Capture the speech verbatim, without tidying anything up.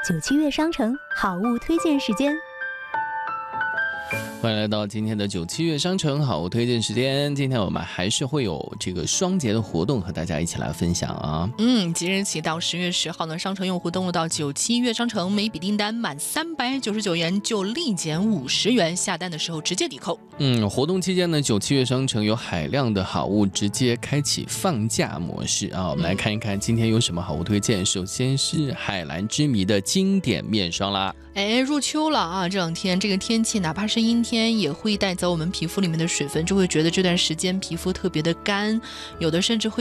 九七月商城好物推荐时间。 欢迎来到今天的九七月商城好物推荐时间。今天我们还是会有这个双节的活动和大家一起来分享啊。 嗯，即日起到十月十号呢，商城用户登录到九七月商城，每笔订单满三百九十九元就立减五十元，下单的时候直接抵扣。 嗯，活动期间呢，九七月商城有海量的好物直接开启放假模式啊。我们来看一看今天有什么好物推荐。首先是海蓝之谜的经典面霜啦。 哎，入秋了啊，这两天这个天气哪怕是阴天也会带走我们皮肤里面的水分，就会觉得这段时间皮肤特别的干，有的甚至会